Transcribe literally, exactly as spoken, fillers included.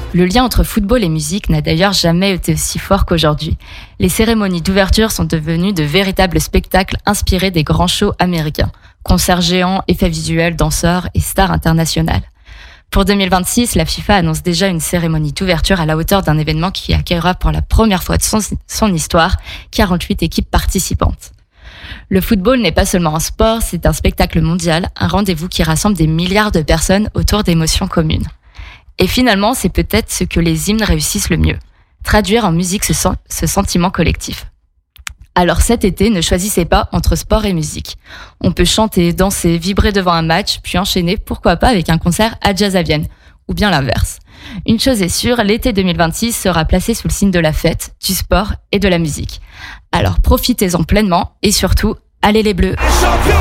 Le lien entre football et musique n'a d'ailleurs jamais été aussi fort qu'aujourd'hui. Les cérémonies d'ouverture sont devenues de véritables spectacles inspirés des grands shows américains. Concerts géants, effets visuels, danseurs et stars internationales. Pour deux mille vingt-six, la FIFA annonce déjà une cérémonie d'ouverture à la hauteur d'un événement qui accueillera pour la première fois de son, son histoire quarante-huit équipes participantes. Le football n'est pas seulement un sport, c'est un spectacle mondial, un rendez-vous qui rassemble des milliards de personnes autour d'émotions communes. Et finalement, c'est peut-être ce que les hymnes réussissent le mieux, traduire en musique ce, sen- ce sentiment collectif. Alors cet été, ne choisissez pas entre sport et musique. On peut chanter, danser, vibrer devant un match, puis enchaîner, pourquoi pas, avec un concert à Jazz à Vienne, ou bien l'inverse. Une chose est sûre, l'été deux mille vingt-six sera placé sous le signe de la fête, du sport et de la musique. Alors profitez-en pleinement et surtout, allez les Bleus!